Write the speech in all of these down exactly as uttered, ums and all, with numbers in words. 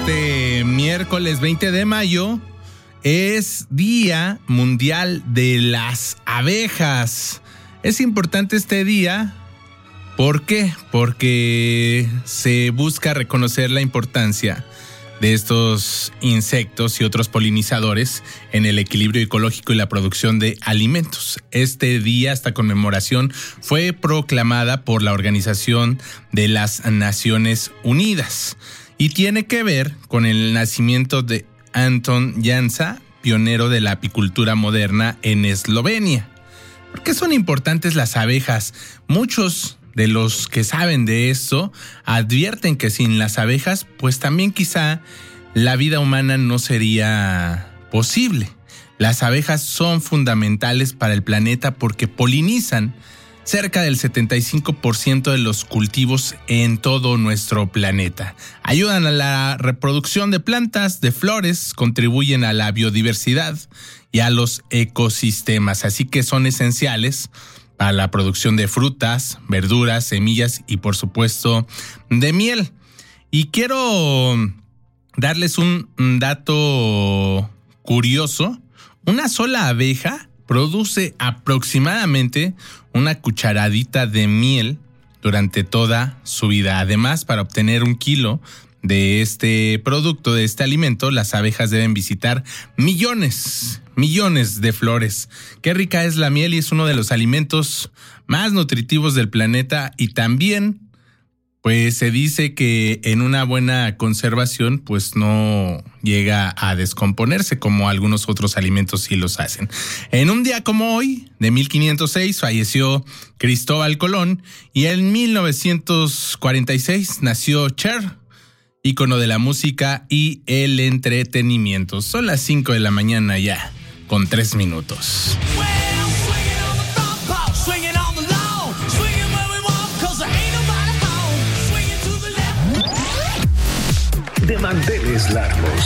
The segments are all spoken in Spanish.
Este miércoles veinte de mayo es Día Mundial de las Abejas. Es importante este día. ¿Por qué? Porque se busca reconocer la importancia de estos insectos y otros polinizadores en el equilibrio ecológico y la producción de alimentos. Este día, esta conmemoración, fue proclamada por la Organización de las Naciones Unidas y tiene que ver con el nacimiento de Anton Jansa, pionero de la apicultura moderna en Eslovenia. ¿Por qué son importantes las abejas? Muchos de los que saben de esto advierten que sin las abejas, pues también quizá la vida humana no sería posible. Las abejas son fundamentales para el planeta porque polinizan cerca del setenta y cinco por ciento de los cultivos en todo nuestro planeta. Ayudan a la reproducción de plantas, de flores, contribuyen a la biodiversidad y a los ecosistemas, así que son esenciales a la producción de frutas, verduras, semillas y por supuesto de miel. Y quiero darles un dato curioso. Una sola abeja produce aproximadamente una cucharadita de miel durante toda su vida. Además, para obtener un kilo de este producto, de este alimento, las abejas deben visitar millones, millones de flores. Qué rica es la miel y es uno de los alimentos más nutritivos del planeta y también, pues se dice que en una buena conservación, pues no llega a descomponerse como algunos otros alimentos sí los hacen. En un día como hoy, de mil quinientos seis, falleció Cristóbal Colón y en mil novecientos cuarenta y seis nació Cher, ícono de la música y el entretenimiento. Son las cinco de la mañana ya, con tres minutos. De manteles largos.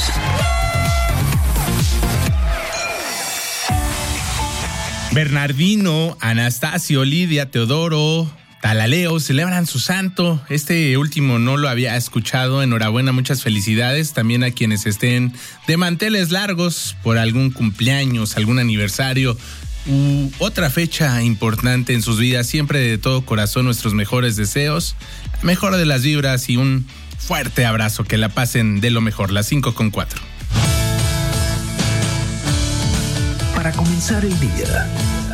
Bernardino, Anastasio, Lidia, Teodoro, Talaleo celebran su santo. Este último no lo había escuchado. Enhorabuena, muchas felicidades también a quienes estén de manteles largos por algún cumpleaños, algún aniversario u otra fecha importante en sus vidas. Siempre de todo corazón nuestros mejores deseos, mejor de las vibras y un fuerte abrazo. Que la pasen de lo mejor. Las cinco con cuatro. Para comenzar el día.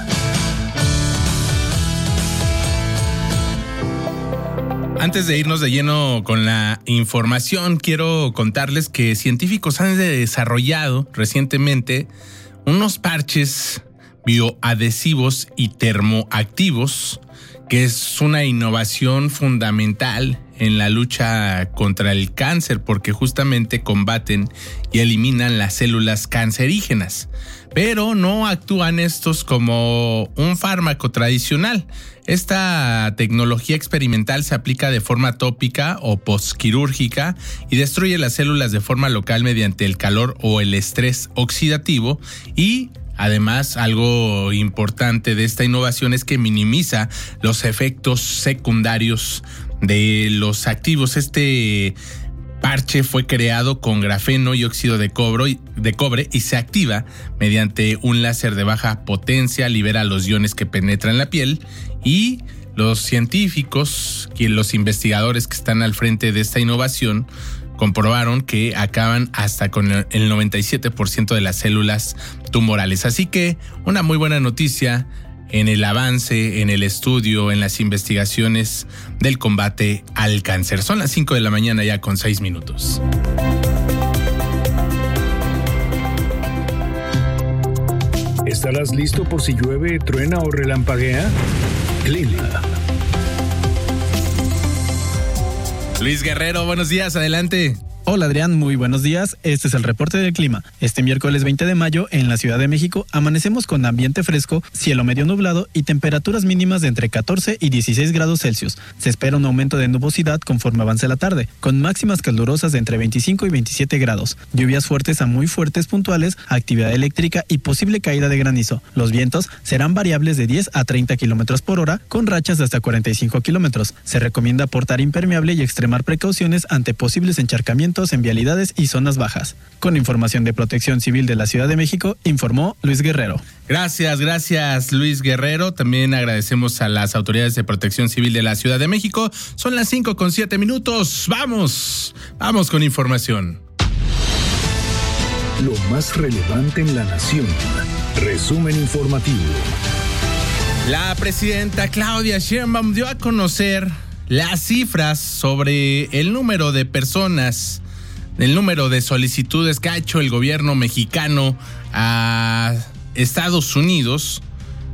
Antes de irnos de lleno con la información, quiero contarles que científicos han desarrollado recientemente unos parches bioadhesivos y termoactivos, que es una innovación fundamental en la lucha contra el cáncer, porque justamente combaten y eliminan las células cancerígenas. Pero no actúan estos como un fármaco tradicional. Esta tecnología experimental se aplica de forma tópica o postquirúrgica y destruye las células de forma local mediante el calor o el estrés oxidativo. Y además, algo importante de esta innovación es que minimiza los efectos secundarios de los activos. Este parche fue creado con grafeno y óxido de cobre, de cobre y se activa mediante un láser de baja potencia, libera los iones que penetran la piel y los científicos y los investigadores que están al frente de esta innovación comprobaron que acaban hasta con el noventa y siete por ciento de las células tumorales. Así que una muy buena noticia en el avance, en el estudio, en las investigaciones del combate al cáncer. Son las cinco de la mañana ya con seis minutos. ¿Estarás listo por si llueve, truena o relampaguea? Clima. Luis Guerrero, buenos días, adelante. Hola Adrián, muy buenos días. Este es el reporte del clima. Este miércoles veinte de mayo en la Ciudad de México amanecemos con ambiente fresco, cielo medio nublado y temperaturas mínimas de entre catorce y dieciséis grados Celsius. Se espera un aumento de nubosidad conforme avance la tarde, con máximas calurosas de entre veinticinco y veintisiete grados. Lluvias fuertes a muy fuertes puntuales, actividad eléctrica y posible caída de granizo. Los vientos serán variables de diez a treinta kilómetros por hora, con rachas de hasta cuarenta y cinco kilómetros. Se recomienda portar impermeable y extremar precauciones ante posibles encharcamientos señalamientos en vialidades y zonas bajas. Con información de Protección Civil de la Ciudad de México, informó Luis Guerrero. Gracias, gracias Luis Guerrero. También agradecemos a las autoridades de Protección Civil de la Ciudad de México. Son las cinco con siete minutos. Vamos, vamos con información. Lo más relevante en la nación. Resumen informativo. La presidenta Claudia Sheinbaum dio a conocer las cifras sobre el número de personas, el número de solicitudes que ha hecho el gobierno mexicano a Estados Unidos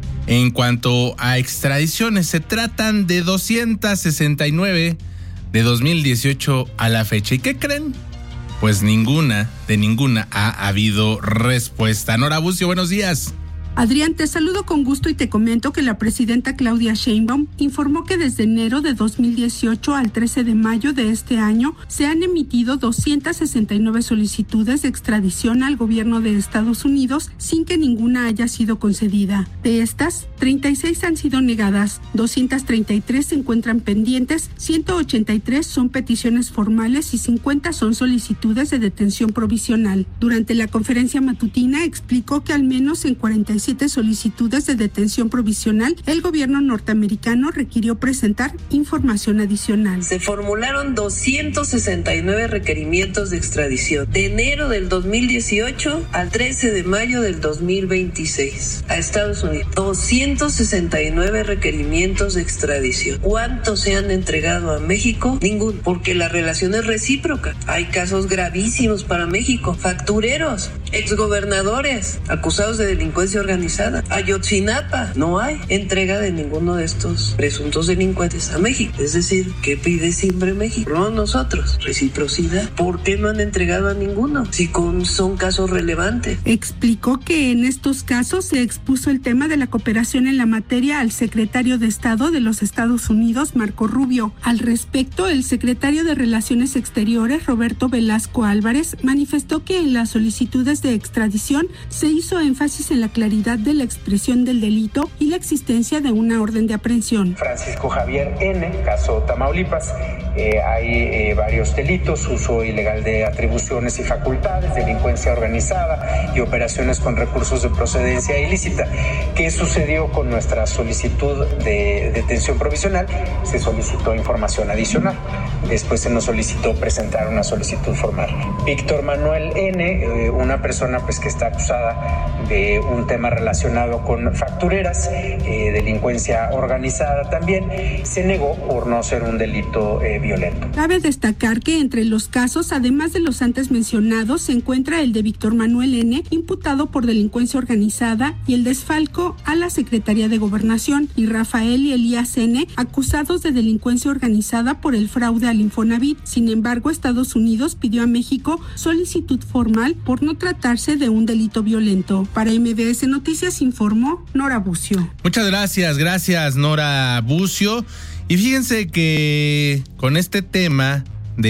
en cuanto a extradiciones. Se tratan de doscientas sesenta y nueve de dos mil dieciocho a la fecha. ¿Y qué creen? Pues ninguna, de ninguna ha habido respuesta. Nora Bucio, buenos días. Adrián, te saludo con gusto y te comento que la presidenta Claudia Sheinbaum informó que desde enero de dos mil dieciocho al trece de mayo de este año se han emitido doscientas sesenta y nueve solicitudes de extradición al gobierno de Estados Unidos sin que ninguna haya sido concedida. De estas, treinta y seis han sido negadas, doscientas treinta y tres se encuentran pendientes, ciento ochenta y tres son peticiones formales y cincuenta son solicitudes de detención provisional. Durante la conferencia matutina explicó que al menos en cuarenta y siete solicitudes de detención provisional, el gobierno norteamericano requirió presentar información adicional. Se formularon doscientos sesenta y nueve requerimientos de extradición de enero del dos mil dieciocho al trece de mayo del dos mil veintiséis a Estados Unidos. doscientos sesenta y nueve requerimientos de extradición. ¿Cuántos se han entregado a México? Ninguno, porque la relación es recíproca. Hay casos gravísimos para México. Factureros, exgobernadores acusados de delincuencia organizada. Ayotzinapa, no hay entrega de ninguno de estos presuntos delincuentes a México. Es decir, ¿qué pide siempre México? No nosotros. Reciprocidad. ¿Por qué no han entregado a ninguno? Si con, son casos relevantes. Explicó que en estos casos se expuso el tema de la cooperación en la materia al secretario de Estado de los Estados Unidos, Marco Rubio. Al respecto, el secretario de Relaciones Exteriores, Roberto Velasco Álvarez, manifestó que en las solicitudes de extradición se hizo énfasis en la claridad de la expresión del delito y la existencia de una orden de aprehensión. Francisco Javier N., caso Tamaulipas, eh, hay eh, varios delitos: uso ilegal de atribuciones y facultades, delincuencia organizada y operaciones con recursos de procedencia ilícita. ¿Qué sucedió con nuestra solicitud de detención provisional? Se solicitó información adicional. Después se nos solicitó presentar una solicitud formal. Víctor Manuel N., eh, una persona pues que está acusada de un tema relacionado con factureras, eh, delincuencia organizada también, se negó por no ser un delito eh, violento. Cabe destacar que entre los casos, además de los antes mencionados, se encuentra el de Víctor Manuel N., imputado por delincuencia organizada, y el desfalco a la Secretaría de Gobernación, y Rafael y Elías N., acusados de delincuencia organizada por el fraude al Infonavit. Sin embargo, Estados Unidos pidió a México solicitud formal por no tratarse de un delito violento. Para M B S Noticias informó Nora Bucio. Muchas gracias, gracias Nora Bucio. Y fíjense que con este tema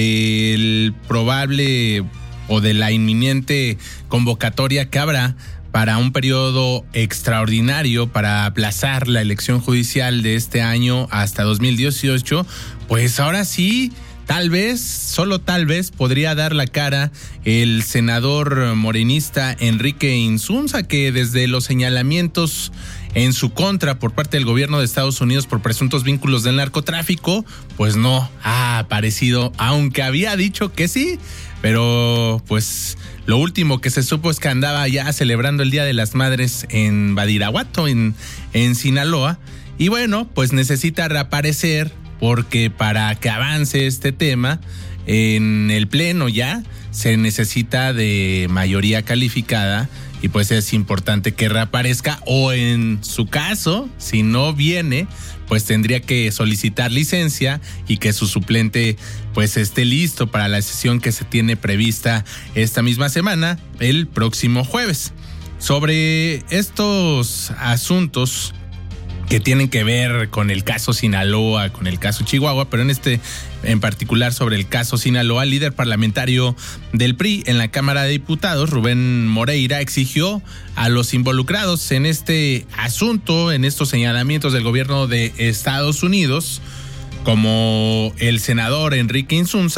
del probable o de la inminente convocatoria que habrá para un periodo extraordinario para aplazar la elección judicial de este año hasta dos mil dieciocho, pues ahora sí, tal vez, solo tal vez, podría dar la cara el senador morenista Enrique Insunza, que desde los señalamientos en su contra por parte del gobierno de Estados Unidos por presuntos vínculos del narcotráfico, pues no ha aparecido, aunque había dicho que sí, pero pues lo último que se supo es que andaba ya celebrando el Día de las Madres en Badiraguato, en, en Sinaloa, y bueno, pues necesita reaparecer, porque para que avance este tema en el pleno ya se necesita de mayoría calificada, y pues es importante que reaparezca, o en su caso, si no viene, pues tendría que solicitar licencia y que su suplente pues esté listo para la sesión que se tiene prevista esta misma semana, el próximo jueves. Sobre estos asuntos que tienen que ver con el caso Sinaloa, con el caso Chihuahua, pero en este en particular sobre el caso Sinaloa, el líder parlamentario del P R I en la Cámara de Diputados, Rubén Moreira, exigió a los involucrados en este asunto, en estos señalamientos del gobierno de Estados Unidos, como el senador Enrique Insunza,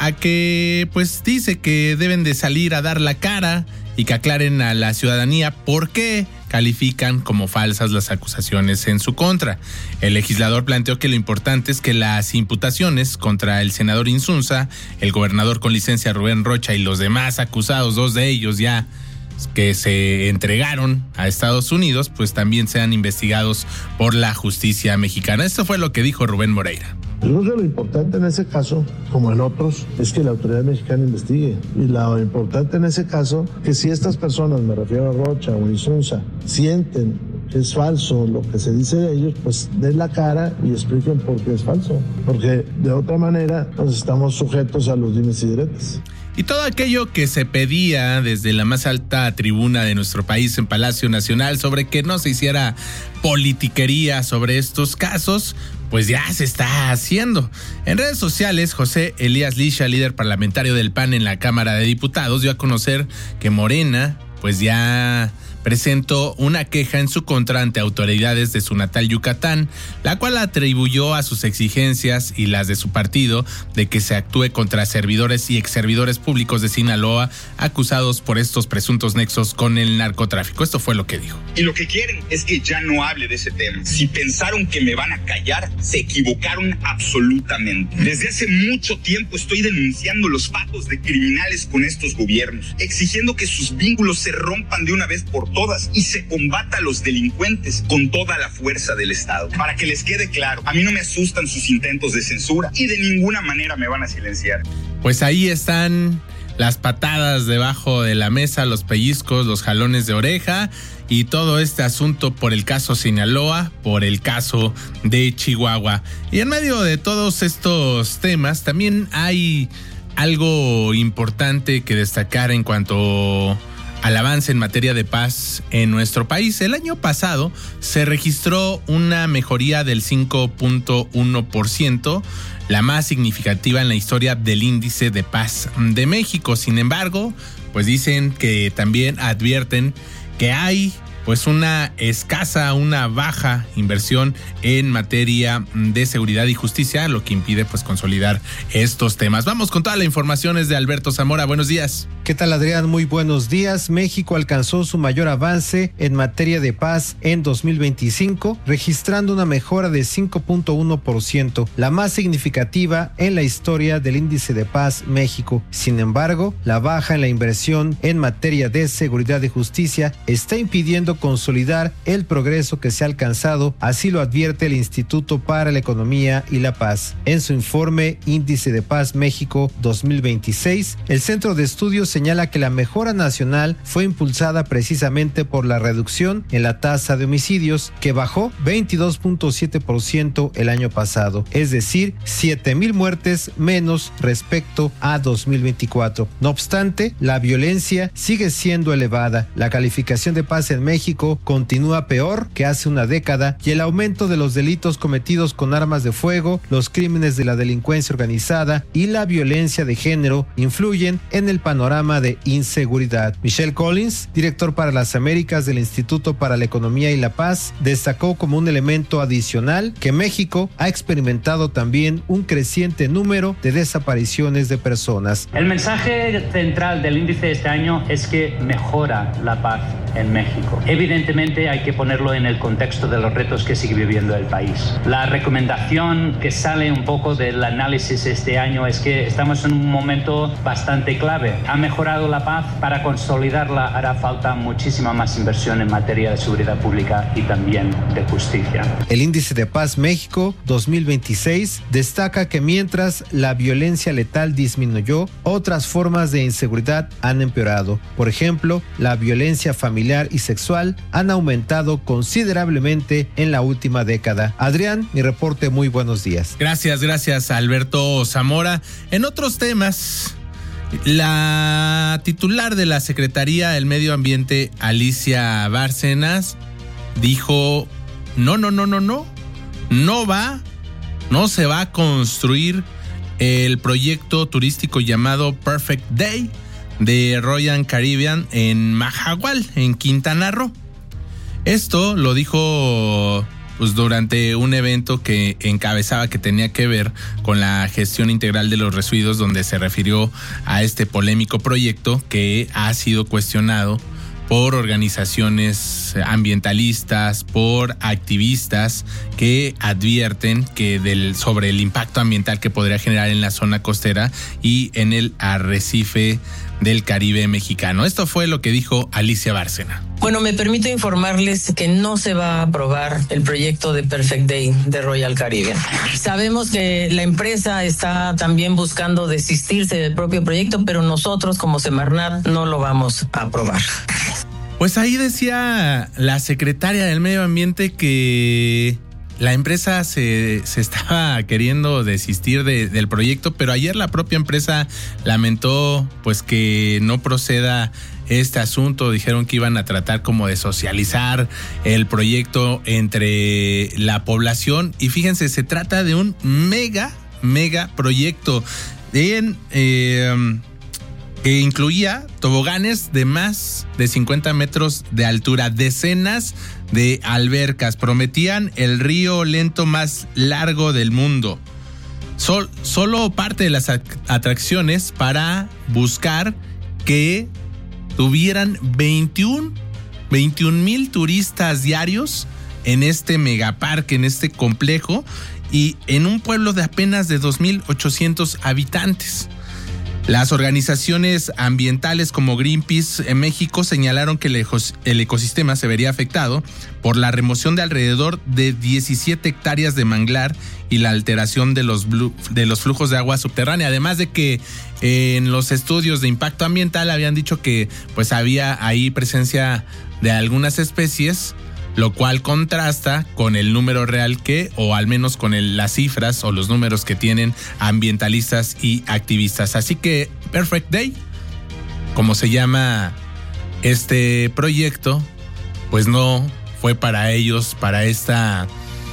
a que pues dice que deben de salir a dar la cara y que aclaren a la ciudadanía por qué califican como falsas las acusaciones en su contra. El legislador planteó que lo importante es que las imputaciones contra el senador Insunza, el gobernador con licencia Rubén Rocha y los demás acusados, dos de ellos ya que se entregaron a Estados Unidos, pues también sean investigados por la justicia mexicana. Esto fue lo que dijo Rubén Moreira. Yo creo que lo importante en ese caso, como en otros, es que la autoridad mexicana investigue. Y lo importante en ese caso, que si estas personas, me refiero a Rocha o Insunza, sienten que es falso lo que se dice de ellos, pues den la cara y expliquen por qué es falso. Porque de otra manera, pues estamos sujetos a los dimes y diretes. Y todo aquello que se pedía desde la más alta tribuna de nuestro país en Palacio Nacional sobre que no se hiciera politiquería sobre estos casos, pues ya se está haciendo. En redes sociales, José Elías Lisha, líder parlamentario del P A N en la Cámara de Diputados, dio a conocer que Morena, pues ya presentó una queja en su contra ante autoridades de su natal Yucatán, la cual atribuyó a sus exigencias y las de su partido de que se actúe contra servidores y exservidores públicos de Sinaloa acusados por estos presuntos nexos con el narcotráfico. Esto fue lo que dijo. Y lo que quieren es que ya no hable de ese tema. Si pensaron que me van a callar, se equivocaron absolutamente. Desde hace mucho tiempo estoy denunciando los pactos de criminales con estos gobiernos, exigiendo que sus vínculos se rompan de una vez por todas y se combata a los delincuentes con toda la fuerza del Estado. Para que les quede claro, a mí no me asustan sus intentos de censura y de ninguna manera me van a silenciar. Pues ahí están las patadas debajo de la mesa, los pellizcos, los jalones de oreja y todo este asunto por el caso Sinaloa, por el caso de Chihuahua. Y en medio de todos estos temas también hay algo importante que destacar en cuanto al avance en materia de paz en nuestro país. El año pasado se registró una mejoría del cinco punto uno por ciento, la más significativa en la historia del índice de paz de México. Sin embargo, pues dicen que también advierten que hay pues una escasa, una baja inversión en materia de seguridad y justicia, lo que impide pues consolidar estos temas. Vamos con toda la información, es de Alberto Zamora. Buenos días. ¿Qué tal, Adrián? Muy buenos días. México alcanzó su mayor avance en materia de paz en dos mil veinticinco, registrando una mejora de cinco punto uno por ciento, la más significativa en la historia del índice de paz México. Sin embargo, la baja en la inversión en materia de seguridad y justicia está impidiendo consolidar el progreso que se ha alcanzado, así lo advierte el Instituto para la Economía y la Paz. En su informe Índice de Paz México dos mil veintiséis, el Centro de Estudios señala que la mejora nacional fue impulsada precisamente por la reducción en la tasa de homicidios, que bajó veintidós punto siete por ciento el año pasado, es decir, siete mil muertes menos respecto a dos mil veinticuatro. No obstante, la violencia sigue siendo elevada. La calificación de paz en México continúa peor que hace una década y el aumento de los delitos cometidos con armas de fuego, los crímenes de la delincuencia organizada y la violencia de género influyen en el panorama de inseguridad. Michelle Collins, director para las Américas del Instituto para la Economía y la Paz, destacó como un elemento adicional que México ha experimentado también un creciente número de desapariciones de personas. El mensaje central del índice de este año es que mejora la paz en México. Evidentemente hay que ponerlo en el contexto de los retos que sigue viviendo el país. La recomendación que sale un poco del análisis este año es que estamos en un momento bastante clave. Ha mejorado la paz, para consolidarla hará falta muchísima más inversión en materia de seguridad pública y también de justicia. El Índice de Paz México dos mil veintiséis destaca que mientras la violencia letal disminuyó, otras formas de inseguridad han empeorado. Por ejemplo, la violencia familiar y sexual han aumentado considerablemente en la última década. Adrián, mi reporte, muy buenos días. Gracias, gracias Alberto Zamora. En otros temas, la titular de la Secretaría del Medio Ambiente, Alicia Bárcenas, dijo, no, no, no, no, no, no va, no se va a construir el proyecto turístico llamado Perfect Day de Royal Caribbean en Mahahual, en Quintana Roo. Esto lo dijo pues durante un evento que encabezaba que tenía que ver con la gestión integral de los residuos, donde se refirió a este polémico proyecto que ha sido cuestionado por organizaciones ambientalistas, por activistas que advierten que del, sobre el impacto ambiental que podría generar en la zona costera y en el arrecife del Caribe mexicano. Esto fue lo que dijo Alicia Bárcena. Bueno, me permito informarles que no se va a aprobar el proyecto de Perfect Day de Royal Caribbean. Sabemos que la empresa está también buscando desistirse del propio proyecto, pero nosotros como Semarnat no lo vamos a aprobar. Pues ahí decía la secretaria del Medio Ambiente que la empresa se, se estaba queriendo desistir de, del proyecto, pero ayer la propia empresa lamentó pues que no proceda este asunto. Dijeron que iban a tratar como de socializar el proyecto entre la población y fíjense, se trata de un mega, mega proyecto en... Eh, que incluía toboganes de más de cincuenta metros de altura, decenas de albercas, prometían el río lento más largo del mundo. Sol, solo parte de las atracciones para buscar que tuvieran veintiún mil turistas diarios en este megaparque, en este complejo, y en un pueblo de apenas de dos mil ochocientos habitantes. Las organizaciones ambientales como Greenpeace en México señalaron que el ecosistema se vería afectado por la remoción de alrededor de diecisiete hectáreas de manglar y la alteración de los, de los flujos de agua subterránea. Además de que en los estudios de impacto ambiental habían dicho que pues había ahí presencia de algunas especies, lo cual contrasta con el número real que, o al menos con el, las cifras o los números que tienen ambientalistas y activistas. Así que Perfect Day, como se llama este proyecto, pues no fue para ellos, para esta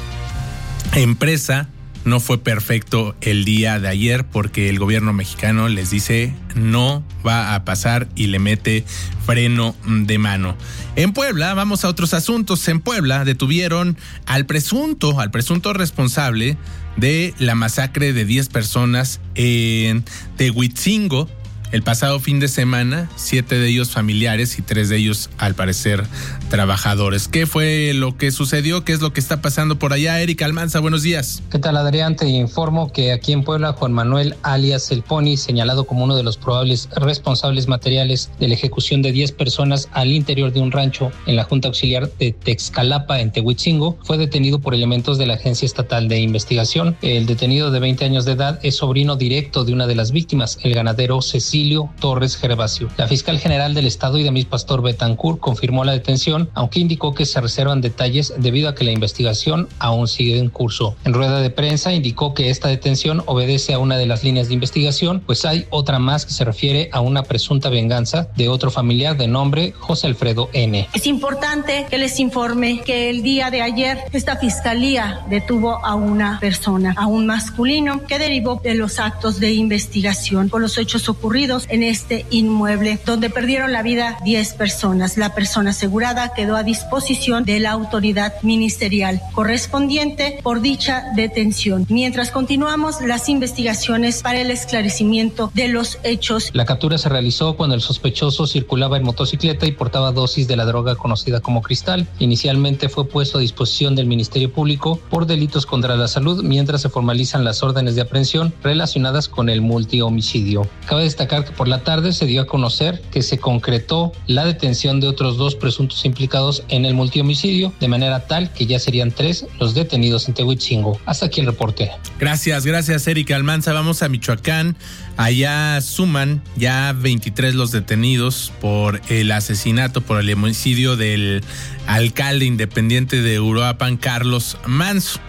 empresa, no fue perfecto el día de ayer porque el gobierno mexicano les dice no va a pasar y le mete freno de mano. En Puebla, vamos a otros asuntos. En Puebla detuvieron al presunto, al presunto responsable de la masacre de diez personas en Tehuitzingo el pasado fin de semana, siete de ellos familiares y tres de ellos, al parecer, trabajadores. ¿Qué fue lo que sucedió? ¿Qué es lo que está pasando por allá? Erika Almanza, buenos días. ¿Qué tal, Adrián? Te informo que aquí en Puebla, Juan Manuel alias El Pony, señalado como uno de los probables responsables materiales de la ejecución de diez personas al interior de un rancho en la Junta Auxiliar de Texcalapa, en Tehuitzingo, fue detenido por elementos de la Agencia Estatal de Investigación. El detenido de veinte años de edad es sobrino directo de una de las víctimas, el ganadero Cecilio Torres Gervasio. La fiscal general del estado, Idamis Pastor Betancourt, confirmó la detención, aunque indicó que se reservan detalles debido a que la investigación aún sigue en curso. En rueda de prensa indicó que esta detención obedece a una de las líneas de investigación, pues hay otra más que se refiere a una presunta venganza de otro familiar de nombre José Alfredo N. Es importante que les informe que el día de ayer esta fiscalía detuvo a una persona, a un masculino, que derivó de los actos de investigación por los hechos ocurridos en este inmueble, donde perdieron la vida diez personas. La persona asegurada quedó a disposición de la autoridad ministerial correspondiente por dicha detención, mientras continuamos las investigaciones para el esclarecimiento de los hechos. La captura se realizó cuando el sospechoso circulaba en motocicleta y portaba dosis de la droga conocida como cristal. Inicialmente fue puesto a disposición del Ministerio Público por delitos contra la salud, mientras se formalizan las órdenes de aprehensión relacionadas con el multihomicidio. Cabe destacar que por la tarde se dio a conocer que se concretó la detención de otros dos presuntos implicados en el multihomicidio, de manera tal que ya serían tres los detenidos en Tehuitzingo. Hasta aquí el reporte. Gracias, gracias, Erika Almanza. Vamos a Michoacán. Allá suman ya veintitrés los detenidos por el asesinato, por el homicidio del alcalde independiente de Uruapan, Carlos Manso.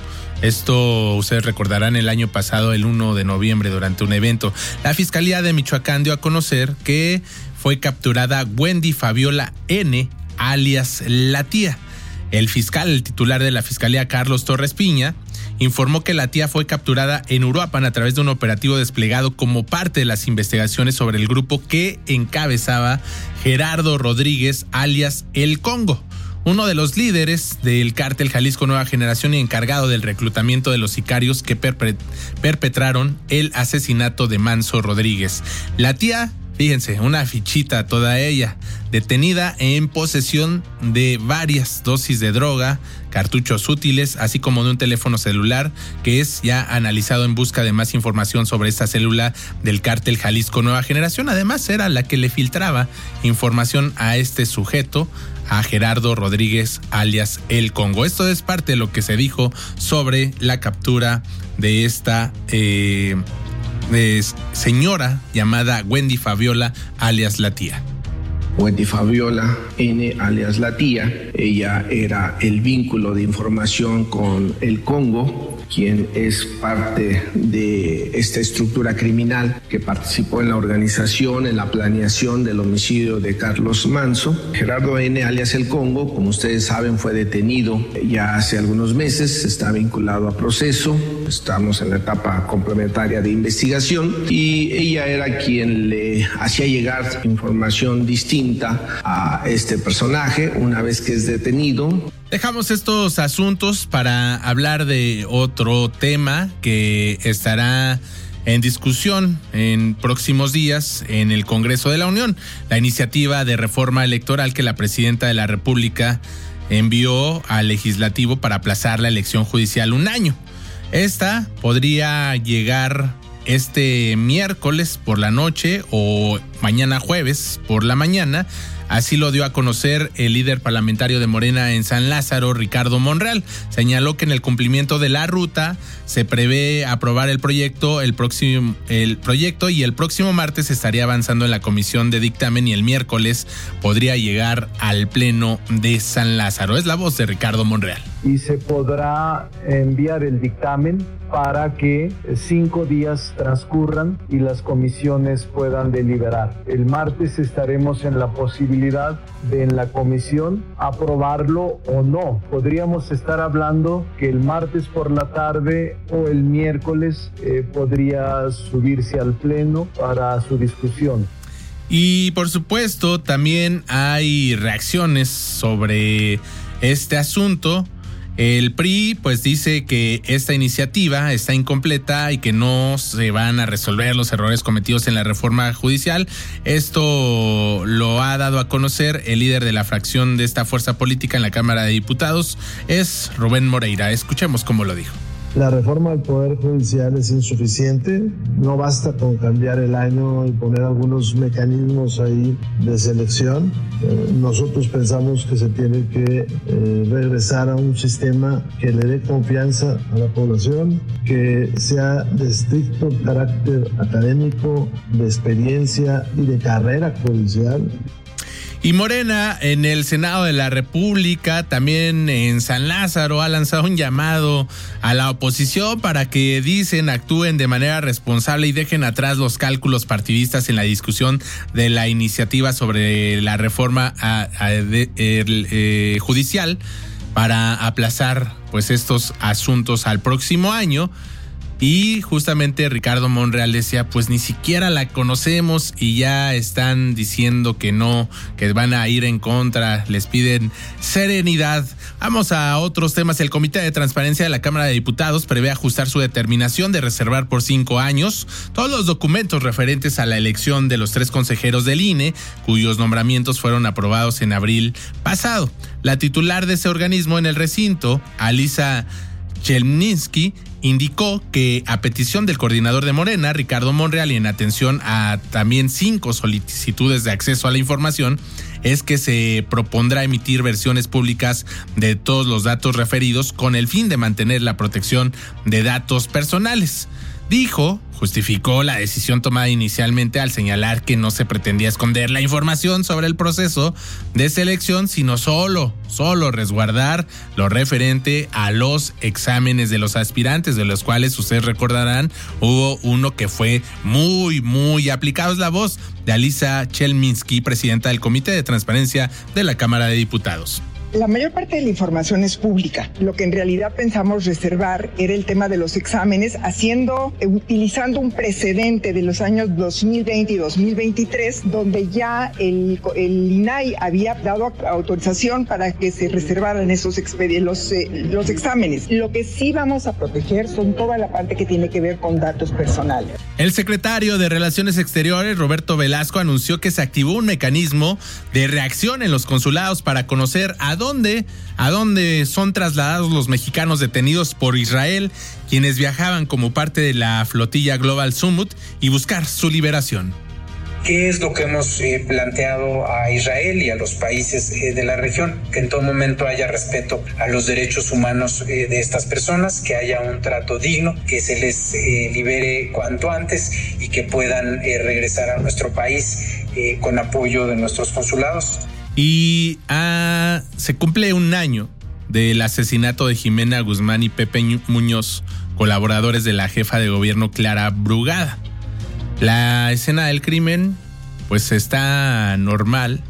Esto ustedes recordarán el año pasado, el primero de noviembre, durante un evento. La Fiscalía de Michoacán dio a conocer que fue capturada Wendy Fabiola N., alias La Tía. El fiscal, el titular de la Fiscalía, Carlos Torres Piña, informó que la tía fue capturada en Uruapan a través de un operativo desplegado como parte de las investigaciones sobre el grupo que encabezaba Gerardo Rodríguez, alias El Congo, uno de los líderes del cártel Jalisco Nueva Generación y encargado del reclutamiento de los sicarios que perpet- perpetraron el asesinato de Manso Rodríguez. La tía, fíjense, una fichita toda ella, detenida en posesión de varias dosis de droga, cartuchos útiles, así como de un teléfono celular que es ya analizado en busca de más información sobre esta célula del cártel Jalisco Nueva Generación. Además, era la que le filtraba información a este sujeto, a Gerardo Rodríguez, alias El Congo. Esto es parte de lo que se dijo sobre la captura de esta eh, de señora llamada Wendy Fabiola, alias La Tía. Wendy Fabiola N, alias La Tía. Ella era el vínculo de información con el Congo, quien es parte de esta estructura criminal que participó en la organización, en la planeación del homicidio de Carlos Manso. Gerardo N, alias El Congo, como ustedes saben, fue detenido ya hace algunos meses, está vinculado a proceso, estamos en la etapa complementaria de investigación y ella era quien le hacía llegar información distinta a este personaje una vez que es detenido. Dejamos estos asuntos para hablar de otro tema que estará en discusión en próximos días en el Congreso de la Unión, la iniciativa de reforma electoral que la presidenta de la República envió al legislativo para aplazar la elección judicial un año. Esta podría llegar este miércoles por la noche o mañana jueves por la mañana. Así lo dio a conocer el líder parlamentario de Morena en San Lázaro, Ricardo Monreal. Señaló que en el cumplimiento de la ruta se prevé aprobar el proyecto, el próximo, el proyecto y el próximo martes estaría avanzando en la comisión de dictamen y el miércoles podría llegar al pleno de San Lázaro. Es la voz de Ricardo Monreal. Y se podrá enviar el dictamen para que cinco días transcurran y las comisiones puedan deliberar. El martes estaremos en la posibilidad de en la comisión aprobarlo o no. Podríamos estar hablando que el martes por la tarde o el miércoles eh, podría subirse al pleno para su discusión. Y por supuesto también hay reacciones sobre este asunto. El P R I pues dice que esta iniciativa está incompleta y que no se van a resolver los errores cometidos en la reforma judicial. Esto lo ha dado a conocer el líder de la fracción de esta fuerza política en la Cámara de Diputados, es Rubén Moreira. Escuchemos cómo lo dijo. La reforma del Poder Judicial es insuficiente, no basta con cambiar el año y poner algunos mecanismos ahí de selección. Eh, nosotros pensamos que se tiene que eh, regresar a un sistema que le dé confianza a la población, que sea de estricto carácter académico, de experiencia y de carrera judicial. Y Morena en el Senado de la República, también en San Lázaro, ha lanzado un llamado a la oposición para que, dicen, actúen de manera responsable y dejen atrás los cálculos partidistas en la discusión de la iniciativa sobre la reforma a, a, de, el, eh, judicial para aplazar pues estos asuntos al próximo año. Y justamente Ricardo Monreal decía, pues ni siquiera la conocemos y ya están diciendo que no, que van a ir en contra, les piden serenidad. Vamos a otros temas. El Comité de Transparencia de la Cámara de Diputados prevé ajustar su determinación de reservar por cinco años todos los documentos referentes a la elección de los tres consejeros del I N E, cuyos nombramientos fueron aprobados en abril pasado. La titular de ese organismo en el recinto, Alisa Chelminsky, indicó que a petición del coordinador de Morena, Ricardo Monreal, y en atención a también cinco solicitudes de acceso a la información, es que se propondrá emitir versiones públicas de todos los datos referidos con el fin de mantener la protección de datos personales. Dijo, justificó la decisión tomada inicialmente al señalar que no se pretendía esconder la información sobre el proceso de selección, sino solo, solo resguardar lo referente a los exámenes de los aspirantes, de los cuales ustedes recordarán, hubo uno que fue muy, muy aplicado. Es la voz de Alisa Chelminsky, presidenta del Comité de Transparencia de la Cámara de Diputados. La mayor parte de la información es pública. Lo que en realidad pensamos reservar era el tema de los exámenes, haciendo, utilizando un precedente de los años dos mil veinte y dos mil veintitrés, donde ya el, el I N A I había dado autorización para que se reservaran esos expedi- los, eh, los exámenes. Lo que sí vamos a proteger son toda la parte que tiene que ver con datos personales. El secretario de Relaciones Exteriores, Roberto Velasco, anunció que se activó un mecanismo de reacción en los consulados para conocer a dónde, a dónde son trasladados los mexicanos detenidos por Israel, quienes viajaban como parte de la flotilla Global Summit, y buscar su liberación. ¿Qué es lo que hemos eh, planteado a Israel y a los países eh, de la región? Que en todo momento haya respeto a los derechos humanos eh, de estas personas, que haya un trato digno, que se les eh, libere cuanto antes y que puedan eh, regresar a nuestro país eh, con apoyo de nuestros consulados. Y ah, se cumple un año del asesinato de Jimena Guzmán y Pepe Muñoz, colaboradores de la jefa de gobierno Clara Brugada. La escena del crimen pues está normal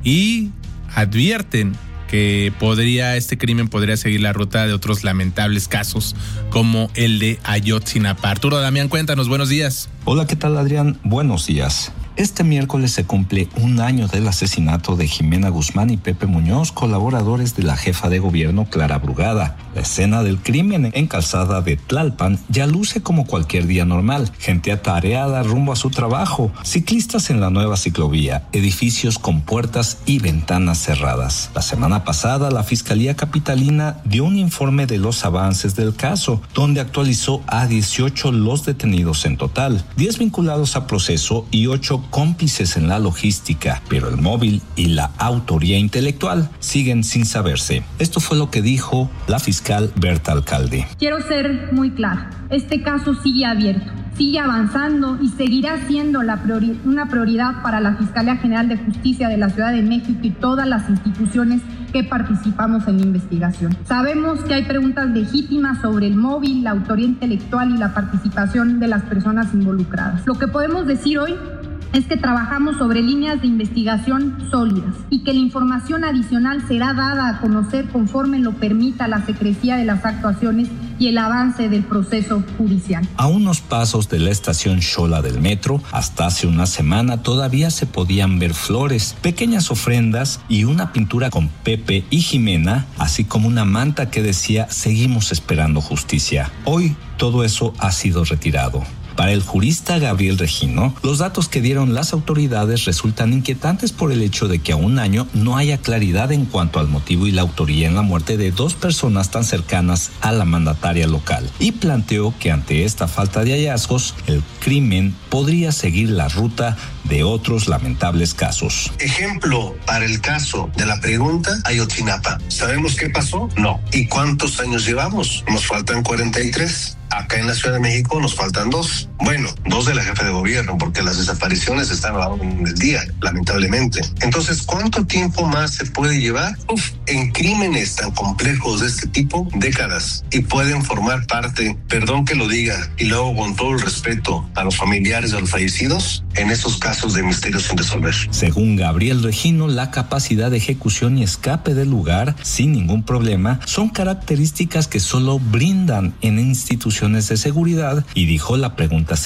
y advierten que podría este crimen podría seguir la ruta de otros lamentables casos como el de Ayotzinapa. Arturo Damián, cuéntanos, buenos días. Hola, ¿qué tal, Adrián? Buenos días. Este miércoles se cumple un año del asesinato de Jimena Guzmán y Pepe Muñoz, colaboradores de la jefa de gobierno Clara Brugada. La escena del crimen en Calzada de Tlalpan ya luce como cualquier día normal. Gente atareada rumbo a su trabajo, ciclistas en la nueva ciclovía, edificios con puertas y ventanas cerradas. La semana pasada, la Fiscalía Capitalina dio un informe de los avances del caso, donde actualizó a dieciocho los detenidos en total, diez vinculados a proceso y ocho cómplices en la logística, pero el móvil y la autoría intelectual siguen sin saberse. Esto fue lo que dijo la fiscal Berta Alcalde. Quiero ser muy clara, este caso sigue abierto, sigue avanzando y seguirá siendo la priori- una prioridad para la Fiscalía General de Justicia de la Ciudad de México y todas las instituciones que participamos en la investigación. Sabemos que hay preguntas legítimas sobre el móvil, la autoría intelectual y la participación de las personas involucradas. Lo que podemos decir hoy es que trabajamos sobre líneas de investigación sólidas y que la información adicional será dada a conocer conforme lo permita la secrecía de las actuaciones y el avance del proceso judicial. A unos pasos de la estación Xola del metro, hasta hace una semana todavía se podían ver flores, pequeñas ofrendas y una pintura con Pepe y Jimena, así como una manta que decía "Seguimos esperando justicia". Hoy todo eso ha sido retirado. Para el jurista Gabriel Regino, los datos que dieron las autoridades resultan inquietantes por el hecho de que a un año no haya claridad en cuanto al motivo y la autoría en la muerte de dos personas tan cercanas a la mandataria local, y planteó que ante esta falta de hallazgos, el crimen podría seguir la ruta de otros lamentables casos. Ejemplo para el caso de la pregunta Ayotzinapa. ¿Sabemos qué pasó? No. ¿Y cuántos años llevamos? Nos faltan cuarenta y tres. Acá en la Ciudad de México nos faltan dos. Bueno, dos de la jefa de gobierno, porque las desapariciones están a la orden del día, lamentablemente. Entonces, ¿cuánto tiempo más se puede llevar? Uf, en crímenes tan complejos de este tipo, décadas. Y pueden formar parte, perdón que lo diga, y luego con todo el respeto a los familiares de los fallecidos, en esos casos de misterios sin resolver. Según Gabriel Regino, la capacidad de ejecución y escape del lugar sin ningún problema son características que solo brindan en instituciones de seguridad, y dijo: la pregunta